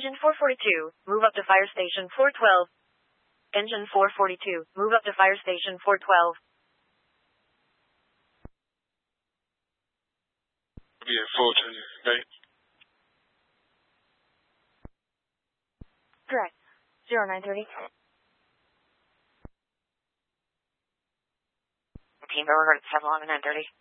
Engine 442, move up to fire station 412. Engine 442, move up to fire station 412. Yeah, Fulton, right? Correct. 0930. Team Burger, 7 on 930.